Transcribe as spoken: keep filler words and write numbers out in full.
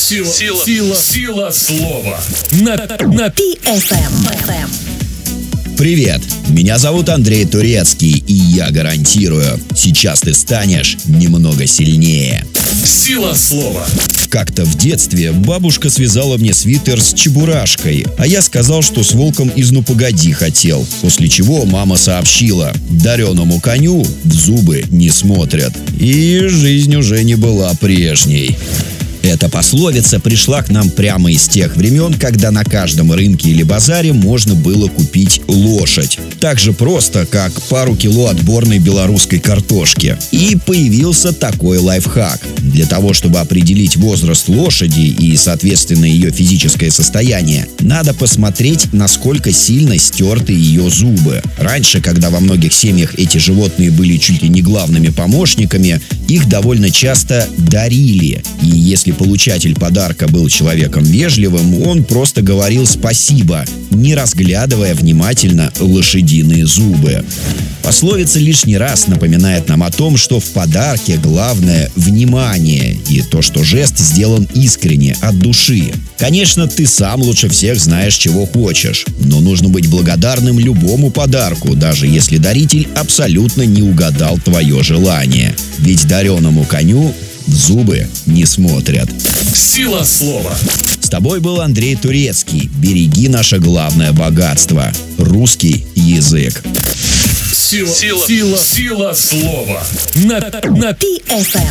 Сила, сила, сила, сила слова. На, на пи эф эм. Привет, меня зовут Андрей Турецкий, и я гарантирую, сейчас ты станешь немного сильнее. Сила слова. Как-то в детстве бабушка связала мне свитер с чебурашкой, а я сказал, что с волком из «Ну погоди» хотел. После чего мама сообщила: дареному коню в зубы не смотрят. И жизнь уже не была прежней. Эта пословица пришла к нам прямо из тех времен, когда на каждом рынке или базаре можно было купить лошадь. Так же просто, как пару кило отборной белорусской картошки. И появился такой лайфхак. Для того, чтобы определить возраст лошади и, соответственно, ее физическое состояние, надо посмотреть, насколько сильно стерты ее зубы. Раньше, когда во многих семьях эти животные были чуть ли не главными помощниками, их довольно часто дарили. И если получатель подарка был человеком вежливым, он просто говорил спасибо, не разглядывая внимательно лошадиные зубы. Пословица лишний раз напоминает нам о том, что в подарке главное внимание и то, что жест сделан искренне, от души. Конечно, ты сам лучше всех знаешь, чего хочешь, но нужно быть благодарным любому подарку, даже если даритель абсолютно не угадал твое желание. Ведь дареному коню в зубы не смотрят. Сила слова. С тобой был Андрей Турецкий. Береги наше главное богатство – русский язык. Сила, сила, сила, сила слова. На, на пи эф эм.